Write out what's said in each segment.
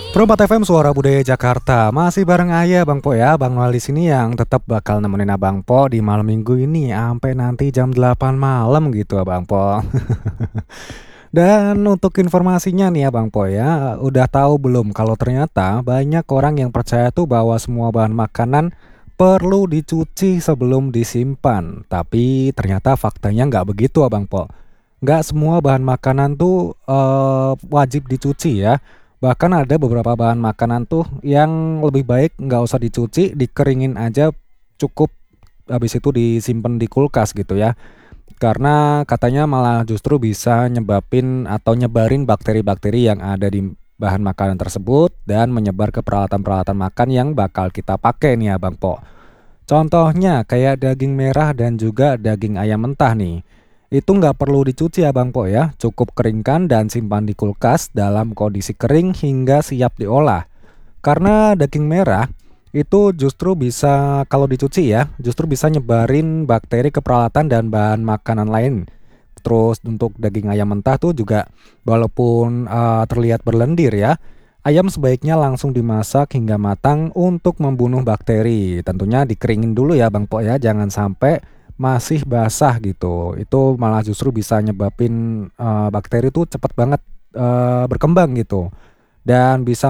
Perempat FM Suara Budaya Jakarta. Masih bareng Ayah Bang Po ya, Bang Noel di sini yang tetap bakal nemenin Abang Po di malam Minggu ini sampai nanti jam 8 malam gitu Abang Po. Dan untuk informasinya nih ya Bang Po ya, udah tahu belum kalau ternyata banyak orang yang percaya tuh bahwa semua bahan makanan perlu dicuci sebelum disimpan. Tapi ternyata faktanya nggak begitu Abang Po. Nggak semua bahan makanan tuh wajib dicuci ya. Bahkan ada beberapa bahan makanan tuh yang lebih baik nggak usah dicuci, dikeringin aja cukup, habis itu disimpan di kulkas gitu ya. Karena katanya malah justru bisa nyebabin atau nyebarin bakteri-bakteri yang ada di bahan makanan tersebut dan menyebar ke peralatan-peralatan makan yang bakal kita pakai nih ya Bang Po. Contohnya kayak daging merah dan juga daging ayam mentah nih. Itu nggak perlu dicuci ya Bang Po ya, cukup keringkan dan simpan di kulkas dalam kondisi kering hingga siap diolah. Karena daging merah itu justru bisa kalau dicuci ya, justru bisa nyebarin bakteri ke peralatan dan bahan makanan lain. Terus untuk daging ayam mentah tuh juga walaupun terlihat berlendir ya, ayam sebaiknya langsung dimasak hingga matang untuk membunuh bakteri. Tentunya dikeringin dulu ya Bang Po ya, jangan sampai masih basah gitu. Itu malah justru bisa nyebabin bakteri tuh cepet banget berkembang gitu dan bisa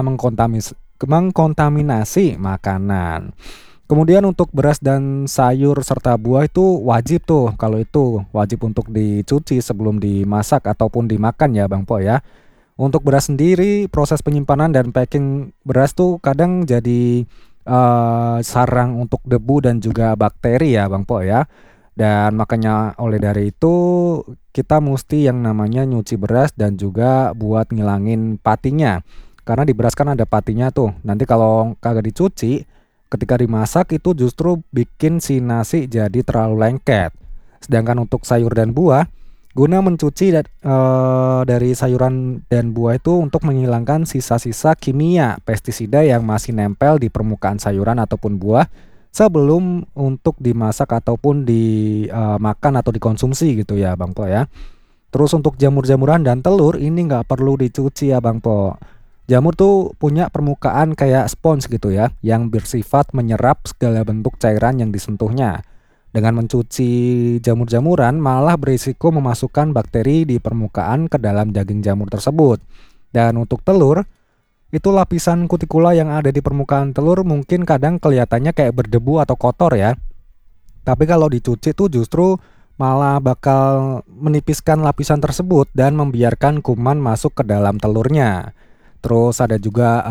mengkontaminasi makanan. Kemudian untuk beras dan sayur serta buah itu wajib tuh, kalau itu wajib untuk dicuci sebelum dimasak ataupun dimakan ya Bang Po ya. Untuk beras sendiri proses penyimpanan dan packing beras tuh kadang jadi sarang untuk debu dan juga bakteri ya Bang Po ya. Dan makanya oleh dari itu kita mesti yang namanya nyuci beras dan juga buat ngilangin patinya. Karena di beras kan ada patinya tuh. Nanti kalau kagak dicuci, ketika dimasak itu justru bikin si nasi jadi terlalu lengket. Sedangkan untuk sayur dan buah, guna mencuci dari sayuran dan buah itu untuk menghilangkan sisa-sisa kimia pestisida yang masih nempel di permukaan sayuran ataupun buah sebelum untuk dimasak ataupun dimakan atau dikonsumsi gitu ya Bang Po ya. Terus untuk jamur-jamuran dan telur ini nggak perlu dicuci ya Bang Po. Jamur tuh punya permukaan kayak spons gitu ya, yang bersifat menyerap segala bentuk cairan yang disentuhnya. Dengan mencuci jamur-jamuran malah berisiko memasukkan bakteri di permukaan ke dalam daging jamur tersebut. Dan untuk telur, itu lapisan kutikula yang ada di permukaan telur mungkin kadang kelihatannya kayak berdebu atau kotor ya. Tapi kalau dicuci tuh justru malah bakal menipiskan lapisan tersebut dan membiarkan kuman masuk ke dalam telurnya. Terus ada juga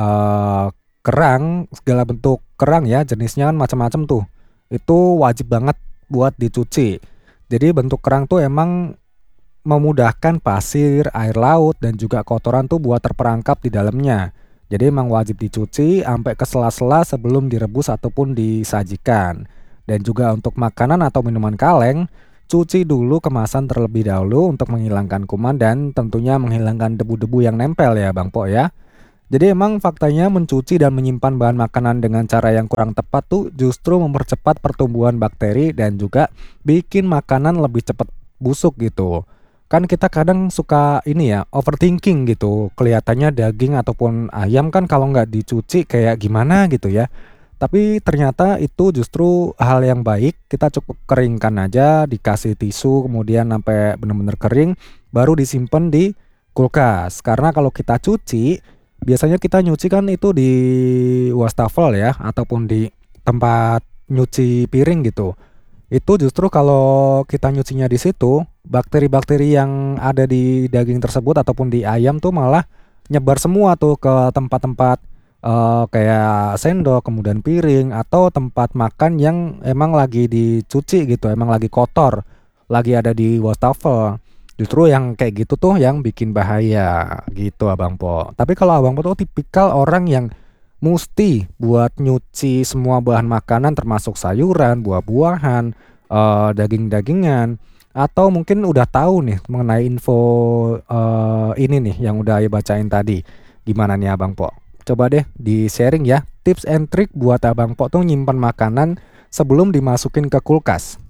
kerang, segala bentuk kerang ya, jenisnya kan macam-macam tuh. Itu wajib banget buat dicuci. Jadi bentuk kerang tuh emang memudahkan pasir, air laut dan juga kotoran tuh buat terperangkap di dalamnya. Jadi emang wajib dicuci sampai ke sela-sela sebelum direbus ataupun disajikan. Dan juga untuk makanan atau minuman kaleng, cuci dulu kemasan terlebih dahulu untuk menghilangkan kuman dan tentunya menghilangkan debu-debu yang nempel ya Bang Po ya. Jadi emang faktanya mencuci dan menyimpan bahan makanan dengan cara yang kurang tepat tuh justru mempercepat pertumbuhan bakteri dan juga bikin makanan lebih cepat busuk gitu. Kan kita kadang suka ini ya, overthinking gitu. Kelihatannya daging ataupun ayam kan kalau nggak dicuci kayak gimana gitu ya. Tapi ternyata itu justru hal yang baik. Kita cukup keringkan aja, dikasih tisu, kemudian sampai benar-benar kering, baru disimpan di kulkas. Karena kalau kita cuci, biasanya kita nyuci kan itu di wastafel ya, ataupun di tempat nyuci piring gitu. Itu justru kalau kita nyucinya di situ, bakteri-bakteri yang ada di daging tersebut ataupun di ayam tuh malah nyebar semua tuh ke tempat-tempat kayak sendok, kemudian piring atau tempat makan yang emang lagi dicuci gitu, emang lagi kotor, lagi ada di wastafel. Justru yang kayak gitu tuh yang bikin bahaya gitu Abang Po. Tapi kalau Abang Po tuh tipikal orang yang musti buat nyuci semua bahan makanan termasuk sayuran, buah-buahan, daging-dagingan, atau mungkin udah tahu nih mengenai info ini nih yang udah Ayah bacain tadi. Gimana nih Abang Po? Coba deh di-sharing ya tips and trick buat Abang Po tuh nyimpan makanan sebelum dimasukin ke kulkas.